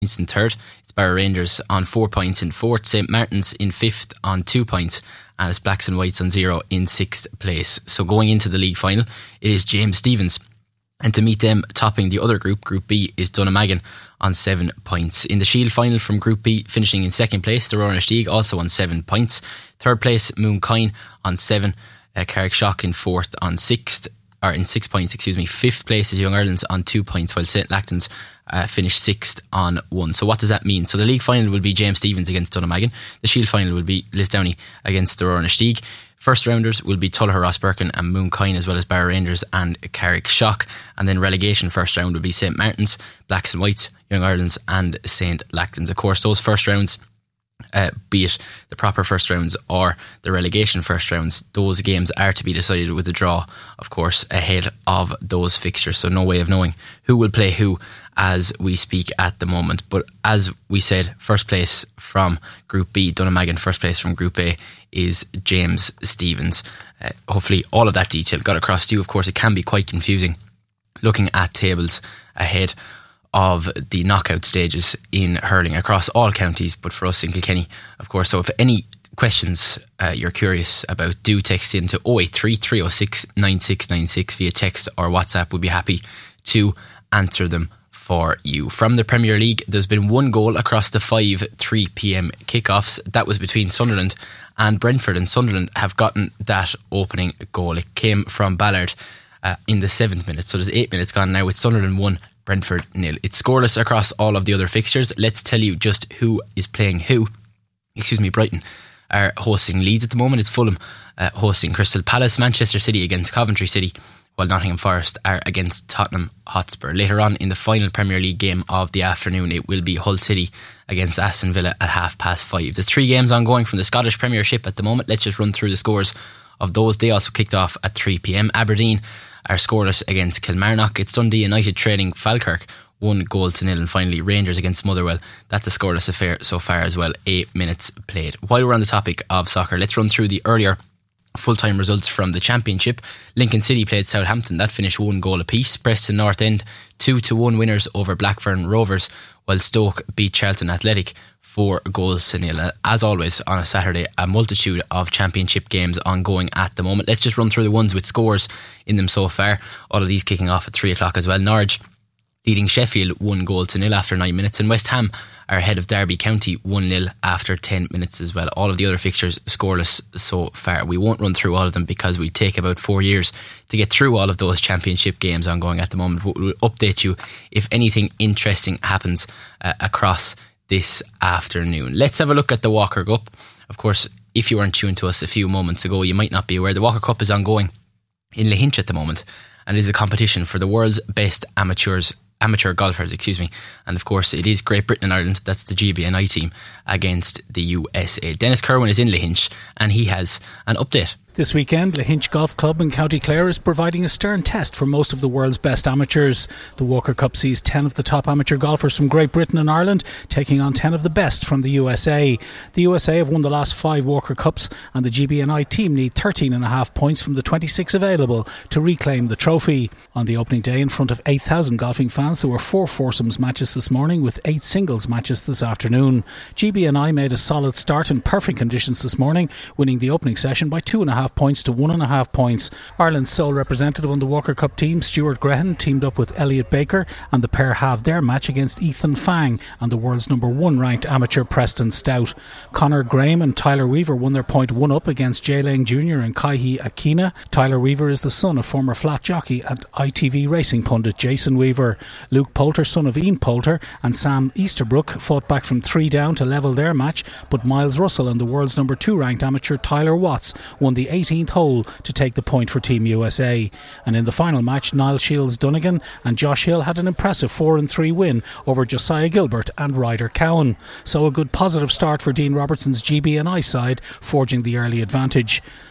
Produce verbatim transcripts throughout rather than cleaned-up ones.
points in third. It's Barrow Rangers on four points in fourth. Saint Martin's in fifth on two points. And it's Blacks and Whites on zero in sixth place. So going into the league final, it is James Stephens. And to meet them topping the other group, Group B, is Dunnamaggin on seven points. In the Shield final from Group B, finishing in second place, the Rowan Stig also on seven points. Third place, Mooncoin on seven. Uh, Carrickshock in fourth on sixth, or in six points, excuse me. Fifth place is Young Ireland's on two points, while Saint Lachlan's uh, finished sixth on one. So what does that mean? So the league final will be James Stephens against Dunnamaggin. The Shield final will be Lisdowney against the Rowan Stig. First rounders will be Tullogher Rossberkin and Mooncoin, as well as Barrow Rangers and Carrickshock. And then relegation first round will be Saint Martin's, Blacks and Whites, Young Ireland's and Saint Lachlan's. Of course, those first rounds, uh, be it the proper first rounds or the relegation first rounds, those games are to be decided with a draw, of course, ahead of those fixtures. So no way of knowing who will play who as we speak at the moment. But as we said, first place from Group B, Dunnamaggin. First place from Group A is James Stephens. Uh, hopefully all of that detail got across to you. Of course, it can be quite confusing looking at tables ahead of the knockout stages in hurling across all counties, but for us in Kilkenny, of course. So if any questions uh, you're curious about, do text in to oh eight three, three oh six, nine six nine six via text or WhatsApp. We'll be happy to answer them for you. From the Premier League, there's been one goal across the five three p.m. kickoffs. That was between Sunderland and Brentford, and Sunderland have gotten that opening goal. It came from Ballard uh, in the seventh minute, so there's eight minutes gone now with Sunderland one, Brentford nil. It's scoreless across all of the other fixtures. Let's tell you just who is playing who. Excuse me, Brighton are hosting Leeds at the moment. It's Fulham uh, hosting Crystal Palace. Manchester City against Coventry City, while Nottingham Forest are against Tottenham Hotspur. Later on in the final Premier League game of the afternoon, it will be Hull City against Aston Villa at half past five. There's three games ongoing from the Scottish Premiership at the moment. Let's just run through the scores of those. They also kicked off at three p.m. Aberdeen are scoreless against Kilmarnock. It's Dundee United trailing Falkirk one goal to nil. And finally, Rangers against Motherwell. That's a scoreless affair so far as well. Eight minutes played. While we're on the topic of soccer, let's run through the earlier full-time results from the Championship. Lincoln City played Southampton. That finished one goal apiece. Preston North End two to one winners over Blackburn Rovers, while Stoke beat Charlton Athletic four goals to nil. As always on a Saturday, a multitude of Championship games ongoing at the moment. Let's just run through the ones with scores in them so far. All of these kicking off at three o'clock as well. Norwich leading Sheffield one goal to nil after nine minutes, and West Ham are ahead of Derby County one nil after ten minutes as well. All of the other fixtures scoreless so far. We won't run through all of them because we take about four years to get through all of those Championship games ongoing at the moment. We'll update you if anything interesting happens uh, across this afternoon. Let's have a look at the Walker Cup. Of course, if you weren't tuned to us a few moments ago, you might not be aware the Walker Cup is ongoing in Lahinch at the moment, and is a competition for the world's best amateurs amateur golfers, excuse me. And of course it is Great Britain and Ireland, that's the G B N I team, against the U S A. Dennis Kerwin is in Lahinch and he has an update. This weekend, Lahinch Golf Club in County Clare is providing a stern test for most of the world's best amateurs. The Walker Cup sees ten of the top amateur golfers from Great Britain and Ireland taking on ten of the best from the U S A. The U S A have won the last five Walker Cups, and the G B N I team need thirteen and a half points from the twenty-six available to reclaim the trophy. On the opening day in front of eight thousand golfing fans, there were four foursomes matches this morning with eight singles matches this afternoon. G B N I made a solid start in perfect conditions this morning, winning the opening session by two and a half points to one and a half points. Ireland's sole representative on the Walker Cup team, Stuart Grehan, teamed up with Elliot Baker, and the pair halved their match against Ethan Fang and the world's number one ranked amateur Preston Stout. Conor Graham and Tyler Weaver won their point one up against Jay Lang Junior and Kaihi Akina. Tyler Weaver is the son of former flat jockey and I T V racing pundit Jason Weaver. Luke Poulter, son of Ian Poulter, and Sam Easterbrook fought back from three down to level their match, but Miles Russell and the world's number two ranked amateur Tyler Watts won the eighteenth hole to take the point for Team U S A. And in the final match, Niall Shields Dunnigan and Josh Hill had an impressive four and three win over Josiah Gilbert and Ryder Cowan. So a good positive start for Dean Robertson's G B N I side, forging the early advantage.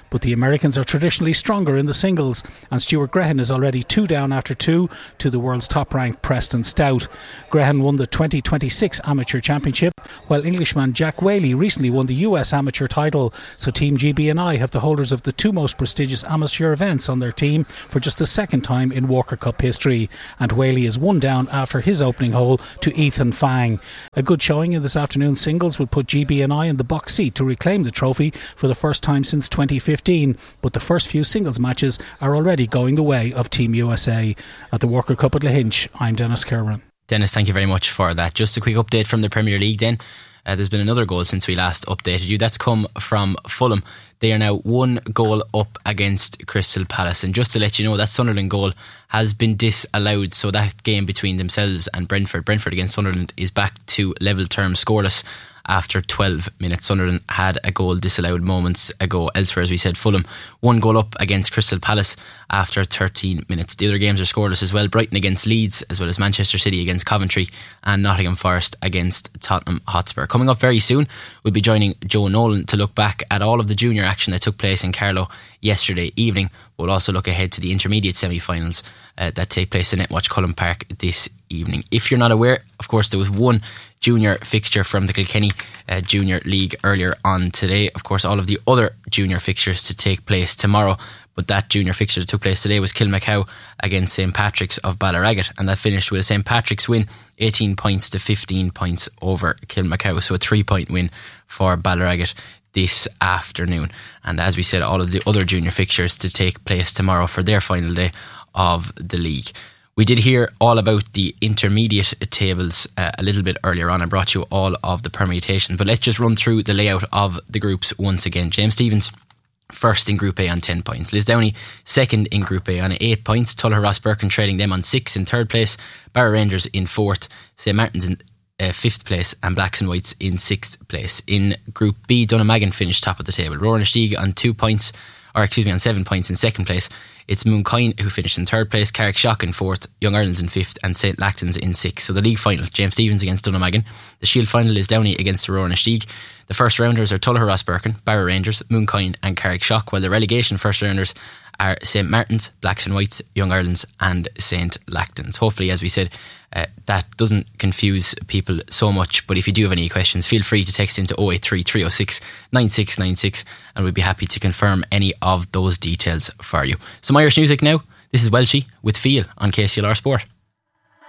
but the Americans are traditionally stronger in the singles, and Stuart Grehan is already two down after two to the world's top-ranked Preston Stout. Grehan won the twenty twenty-six Amateur Championship, while Englishman Jack Whaley recently won the U S Amateur title, so Team G B and I have the holders of the two most prestigious amateur events on their team for just the second time in Walker Cup history, and Whaley is one down after his opening hole to Ethan Fang. A good showing in this afternoon's singles would put G B and I in the box seat to reclaim the trophy for the first time since twenty fifteen, but the first few singles matches are already going the way of Team U S A. At the Walker Cup at Lahinch, I'm Dennis Kerwin. Dennis, thank you very much for that. Just a quick update from the Premier League then. Uh, there's been another goal since we last updated you. That's come from Fulham. They are now one goal up against Crystal Palace. And just to let you know, that Sunderland goal has been disallowed. So that game between themselves and Brentford, Brentford against Sunderland, is back to level term scoreless after twelve minutes. Sunderland had a goal disallowed moments ago. Elsewhere, as we said, Fulham one goal up against Crystal Palace after thirteen minutes. The other games are scoreless as well. Brighton against Leeds, as well as Manchester City against Coventry, and Nottingham Forest against Tottenham Hotspur. Coming up very soon, we'll be joining Joe Nolan to look back at all of the junior action that took place in Carlow yesterday evening. We'll also look ahead to the intermediate semi-finals uh, that take place in Netwatch Cullen Park this evening. If you're not aware, of course, there was one junior fixture from the Kilkenny uh, Junior League earlier on today. Of course, all of the other junior fixtures to take place tomorrow, but that junior fixture that took place today was Kilmacow against Saint Patrick's of Ballaragat, and that finished with a Saint Patrick's win, eighteen points to fifteen points over Kilmacow, so a three point win for Ballaragat this afternoon. And as we said, all of the other junior fixtures to take place tomorrow for their final day of the league. We did hear all about the intermediate tables uh, a little bit earlier on. I brought you all of the permutations, but let's just run through the layout of the groups once again. James Stephens first in Group A on ten points. Lisdowney second in Group A on eight points. Tullogher Ross Birkin trailing them on six in third place. Barrow Rangers in fourth. Saint Martin's in uh, fifth place, and Blacks and Whites in sixth place. In Group B, Dunnamaggin finished top of the table. Rower-Nasheed on two points, or excuse me, on seven points in second place. It's Mooncoin who finished in third place, Carrickshock in fourth, Young Ireland's in fifth, and Saint Lactans in sixth. So the league final, James Stephens against Dunnamaggin. The Shield final is Downey against Rower-Nasheed. The first rounders are Tullogher Ross Birkin, Barrow Rangers, Mooncoin and Carrickshock, while the relegation first rounders are Saint Martin's, Blacks and Whites, Young Ireland's and Saint Lactans. Hopefully, as we said, uh, that doesn't confuse people so much, but if you do have any questions, feel free to text into oh eight three, three oh six, nine six nine six and we'd be happy to confirm any of those details for you. Some Irish music now. This is Welshie with Feel on K C L R Sport.